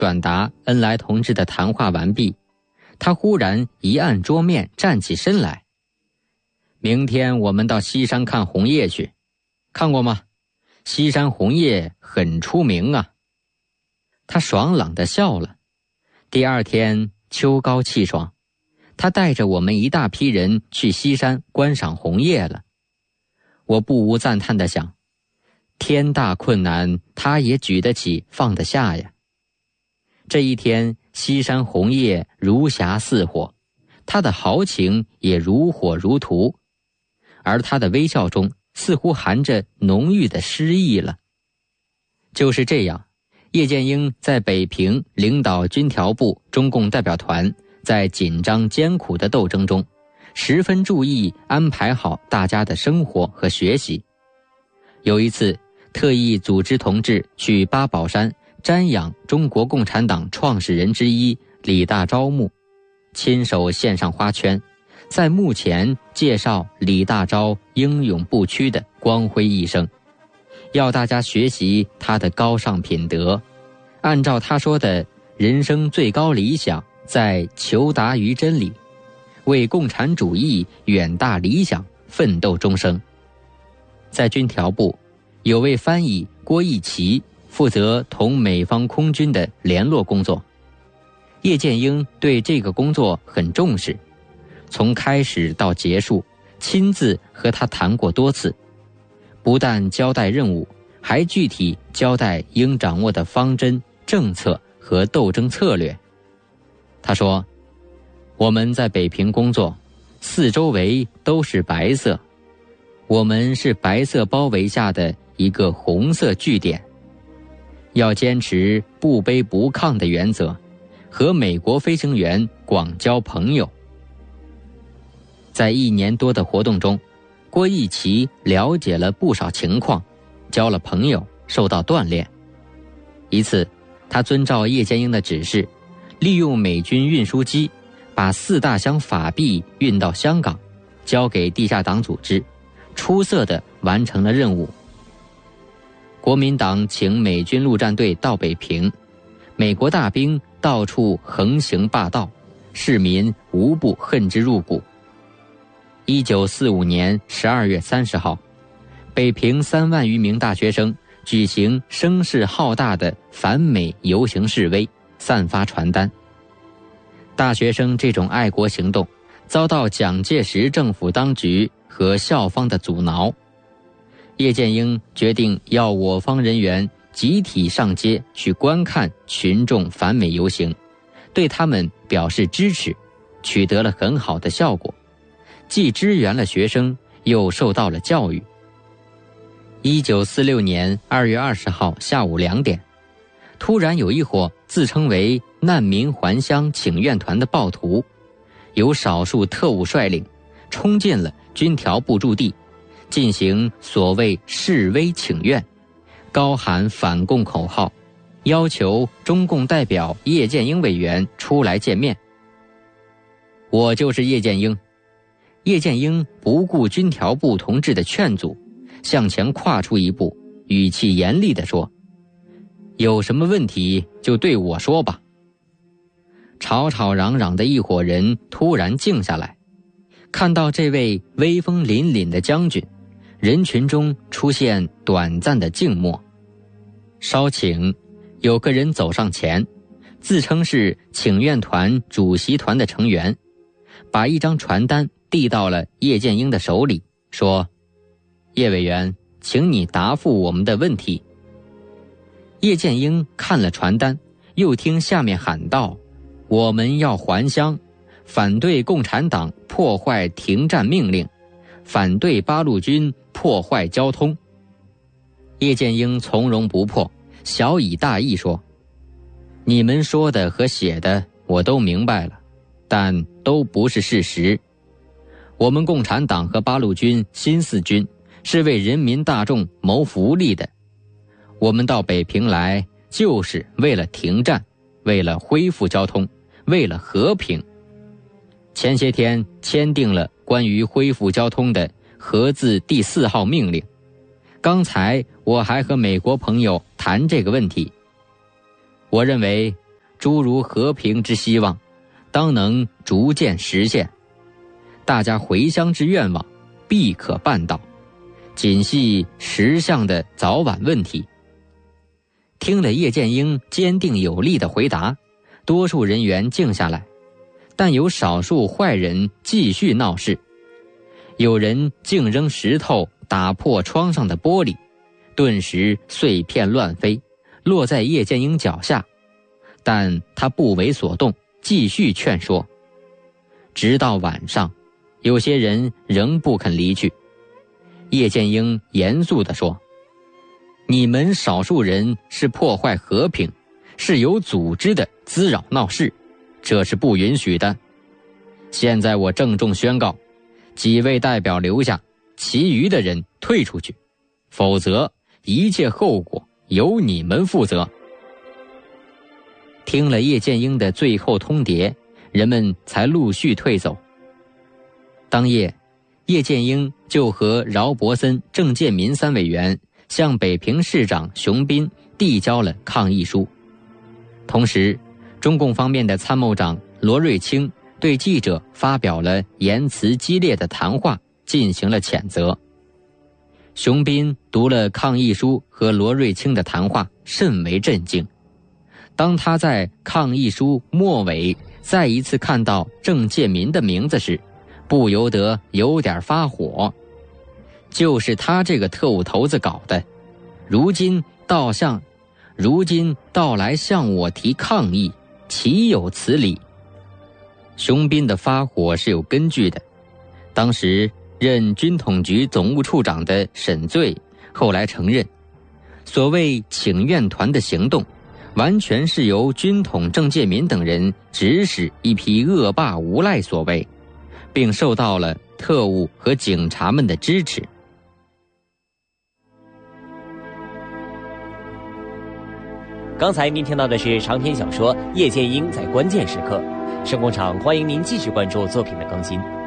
转达恩来同志的谈话完毕，他忽然一按桌面站起身来。明天我们到西山看红叶去，看过吗？西山红叶很出名啊。他爽朗地笑了。第二天秋高气爽，他带着我们一大批人去西山观赏红叶了。我不无赞叹地想，天大困难他也举得起放得下呀。这一天西山红叶如霞似火，他的豪情也如火如荼，而他的微笑中似乎含着浓郁的诗意了。就是这样，叶剑英在北平领导军调部中共代表团，在紧张艰苦的斗争中，十分注意安排好大家的生活和学习。有一次，特意组织同志去八宝山瞻仰中国共产党创始人之一李大钊墓，亲手献上花圈，在墓前介绍李大钊英勇不屈的光辉一生，要大家学习他的高尚品德，按照他说的人生最高理想在求达于真理，为共产主义远大理想奋斗终生。在军调部，有位翻译郭义奇负责同美方空军的联络工作。叶剑英对这个工作很重视，从开始到结束亲自和他谈过多次，不但交代任务，还具体交代应掌握的方针、政策和斗争策略。他说，我们在北平工作，四周围都是白色，我们是白色包围下的一个红色据点，要坚持不卑不亢的原则，和美国飞行员广交朋友。在1年多的活动中，郭义奇了解了不少情况，交了朋友，受到锻炼。一次，他遵照叶剑英的指示，利用美军运输机把4大箱法币运到香港，交给地下党组织，出色地完成了任务。国民党请美军陆战队到北平，美国大兵到处横行霸道，市民无不恨之入骨。1945年12月30号，北平3万余名大学生举行声势浩大的反美游行示威，散发传单。大学生这种爱国行动遭到蒋介石政府当局和校方的阻挠。叶剑英决定要我方人员集体上街去观看群众反美游行，对他们表示支持，取得了很好的效果，既支援了学生，又受到了教育。1946年2月20号下午2点，突然有一伙自称为难民还乡请愿团的暴徒，由少数特务率领，冲进了军调部驻地，进行所谓示威请愿，高喊反共口号，要求中共代表叶剑英委员出来见面。我就是叶剑英。叶剑英不顾军调部同志的劝阻，向前跨出一步，语气严厉地说，有什么问题就对我说吧。吵吵嚷嚷的一伙人突然静下来，看到这位威风凛凛的将军，人群中出现短暂的静默。稍请，有个人走上前，自称是请愿团主席团的成员，把一张传单递到了叶剑英的手里，说，叶委员，请你答复我们的问题。叶剑英看了传单，又听下面喊道，我们要还乡，反对共产党破坏停战命令，反对八路军破坏交通。叶剑英从容不迫，小以大义说，你们说的和写的我都明白了，但都不是事实。我们共产党和八路军新四军是为人民大众谋福利的，我们到北平来就是为了停战，为了恢复交通，为了和平。前些天签订了关于恢复交通的核字第4号命令，刚才我还和美国朋友谈这个问题。我认为诸如和平之希望，当能逐渐实现。大家回乡之愿望，必可办到，仅系实相的早晚问题。听了叶剑英坚定有力的回答，多数人员静下来，但有少数坏人继续闹事。有人竟扔石头打破窗上的玻璃，顿时碎片乱飞，落在叶剑英脚下，但他不为所动，继续劝说。直到晚上，有些人仍不肯离去。叶剑英严肃地说：你们少数人是破坏和平，是有组织的滋扰闹事，这是不允许的。现在我郑重宣告，几位代表留下，其余的人退出去，否则一切后果由你们负责。听了叶剑英的最后通牒，人们才陆续退走。当夜，叶剑英就和饶伯森、郑介民3委员向北平市长熊斌递交了抗议书。同时，中共方面的参谋长罗瑞卿对记者发表了言辞激烈的谈话，进行了谴责。熊斌读了抗议书和罗瑞卿的谈话，甚为震惊。当他在抗议书末尾再一次看到郑介民的名字时，不由得有点发火。就是他这个特务头子搞的，如今到来向我提抗议，岂有此理？熊斌的发火是有根据的。当时任军统局总务处长的沈醉后来承认，所谓请愿团的行动完全是由军统郑介民等人指使一批恶霸无赖所为，并受到了特务和警察们的支持。 刚才您听到的是长篇小说《叶剑英在关键时刻》。声工厂欢迎您继续关注作品的更新。